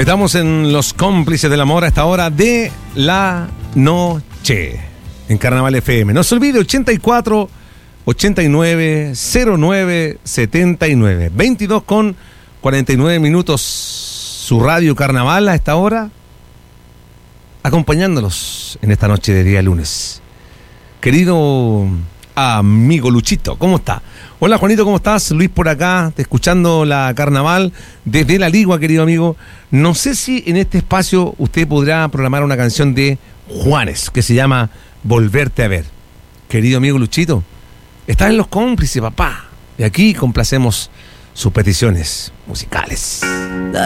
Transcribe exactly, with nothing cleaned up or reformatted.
Estamos en Los Cómplices del Amor a esta hora de la noche en Carnaval F M. No se olvide, ochenta y cuatro, ochenta y nueve, cero nueve, setenta y nueve, veintidós con cuarenta y nueve minutos. Su radio Carnaval a esta hora, acompañándolos en esta noche de día lunes. Querido amigo Luchito, ¿cómo está? Hola Juanito, ¿cómo estás? Luis por acá, te escuchando la Carnaval desde La Ligua, querido amigo. No sé si en este espacio usted podrá programar una canción de Juanes que se llama Volverte a ver. Querido amigo Luchito, estás en Los Cómplices, papá. Y aquí complacemos sus peticiones musicales.